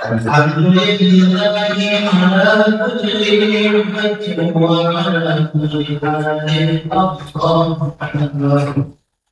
الحمد لله على كل نعمة وعلى كل حال أفضل.